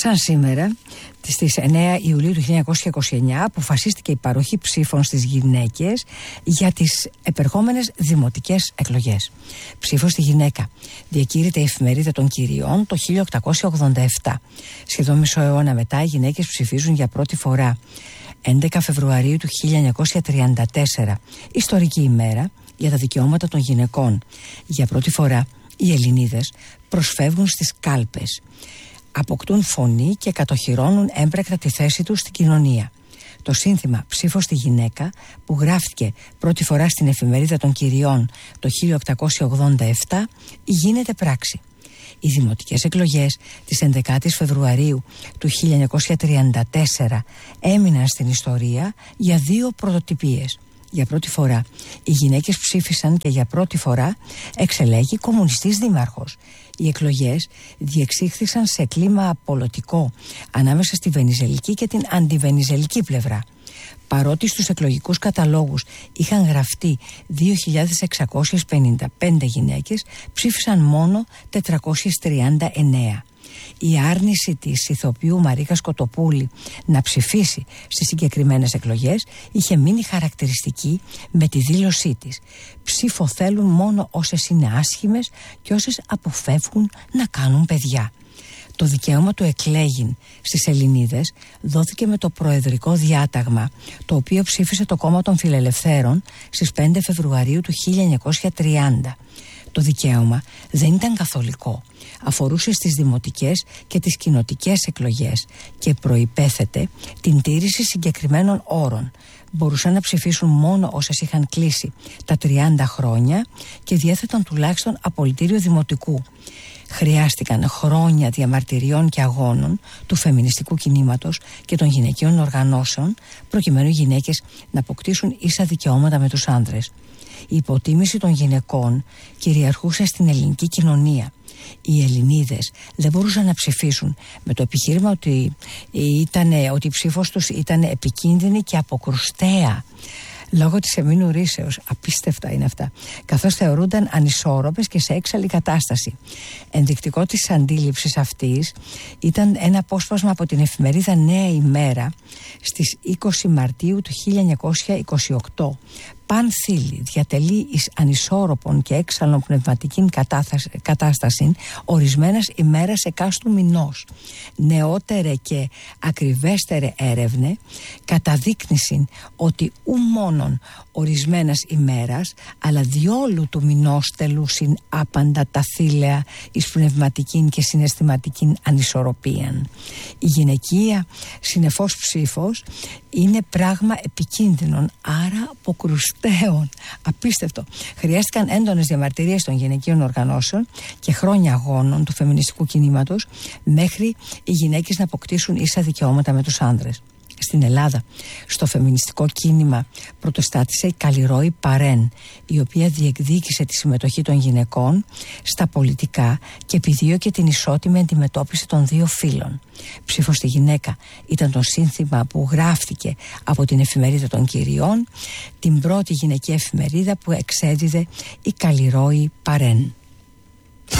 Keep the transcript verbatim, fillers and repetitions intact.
Σαν σήμερα, στις εννέα Ιουλίου του χίλια εννιακόσια είκοσι εννέα, αποφασίστηκε η παροχή ψήφων στις γυναίκες για τις επερχόμενες δημοτικές εκλογές. Ψήφο στη γυναίκα διακήρυται η Εφημερίδα των Κυριών το χίλια οκτακόσια ογδόντα επτά. Σχεδόν μισό αιώνα μετά, οι γυναίκες ψηφίζουν για πρώτη φορά. έντεκα Φεβρουαρίου του χίλια εννιακόσια τριάντα τέσσερα, ιστορική ημέρα για τα δικαιώματα των γυναικών. Για πρώτη φορά οι Ελληνίδες προσφεύγουν στις κάλπες, αποκτούν φωνή και κατοχυρώνουν έμπρακτα τη θέση τους στην κοινωνία. Το σύνθημα «Ψήφος στη γυναίκα», που γράφτηκε πρώτη φορά στην Εφημερίδα των Κυριών το χίλια οκτακόσια ογδόντα επτά, γίνεται πράξη. Οι δημοτικές εκλογές της ενδεκάτης Φεβρουαρίου του χίλια εννιακόσια τριάντα τέσσερα έμειναν στην ιστορία για δύο πρωτοτυπίες. Για πρώτη φορά οι γυναίκες ψήφισαν και για πρώτη φορά εξελέγει κομμουνιστής δήμαρχος. Οι εκλογές διεξήχθησαν σε κλίμα απολωτικό ανάμεσα στη βενιζελική και την αντιβενιζελική πλευρά. Παρότι στους εκλογικούς καταλόγους είχαν γραφτεί δύο χιλιάδες εξακόσιες πενήντα πέντε γυναίκες, ψήφισαν μόνο τετρακόσιες τριάντα εννέα. Η άρνηση της ηθοποιού Μαρίκα Σκοτοπούλη να ψηφίσει στις συγκεκριμένες εκλογές είχε μείνει χαρακτηριστική με τη δήλωσή της: «Ψήφο θέλουν μόνο όσες είναι άσχημες και όσες αποφεύγουν να κάνουν παιδιά». Το δικαίωμα του εκλέγην στις Ελληνίδες δόθηκε με το προεδρικό διάταγμα, το οποίο ψήφισε το κόμμα των Φιλελευθέρων στις πέντε Φεβρουαρίου του χίλια εννιακόσια τριάντα. Το δικαίωμα δεν ήταν καθολικό. Αφορούσε στις δημοτικές και τις κοινοτικές εκλογές και προϋπέθετε την τήρηση συγκεκριμένων όρων. Μπορούσαν να ψηφίσουν μόνο όσες είχαν κλείσει τα τριάντα χρόνια και διέθεταν τουλάχιστον απολυτήριο δημοτικού. Χρειάστηκαν χρόνια διαμαρτυριών και αγώνων του φεμινιστικού κινήματος και των γυναικείων οργανώσεων προκειμένου οι γυναίκες να αποκτήσουν ίσα δικαιώματα με τους άνδρες. Η υποτίμηση των γυναικών κυριαρχούσε στην ελληνική κοινωνία. Οι Ελληνίδες δεν μπορούσαν να ψηφίσουν με το επιχείρημα ότι, ήτανε, ότι η ψήφος τους ήταν επικίνδυνη και αποκρουστέα λόγω της εμμήνου ρήσεως. Απίστευτα είναι αυτά. Καθώς θεωρούνταν ανισόρροπες και σε έξαλλη κατάσταση. Ενδεικτικό της αντίληψης αυτής ήταν ένα απόσπασμα από την εφημερίδα Νέα Ημέρα στις είκοσι Μαρτίου του χίλια εννιακόσια είκοσι οκτώ. «Παν θήλη διατελεί εις ανισόρροπον και έξαλλον πνευματικήν κατάσταση ορισμένες ημέρες εκάστου μηνός. Νεότερε και ακριβέστερε έρευνε καταδείκνυσιν ότι ου μόνον ορισμένες ημέρας, αλλά διόλου του μηνός τελούσιν άπαντα τα θήλαια εις πνευματικήν και συναισθηματικήν ανισορροπίαν». Η γυναικεία συνεφώς ψήφος είναι πράγμα επικίνδυνον, άρα αποκρουστέων. Απίστευτο. Χρειάστηκαν έντονες διαμαρτυρίες των γυναικείων οργανώσεων και χρόνια αγώνων του φεμινιστικού κινήματος μέχρι οι γυναίκες να αποκτήσουν ίσα δικαιώματα με τους άνδρες. Στην Ελλάδα, στο φεμινιστικό κίνημα πρωτοστάτησε η Καλλιρόη Παρέν, η οποία διεκδίκησε τη συμμετοχή των γυναικών στα πολιτικά και επιδίωκε την ισότιμη αντιμετώπιση των δύο φύλων. «Ψήφος στη γυναίκα» ήταν το σύνθημα που γράφτηκε από την Εφημερίδα των Κυριών, την πρώτη γυναικεία εφημερίδα που εξέδιδε η Καλλιρόη Παρέν.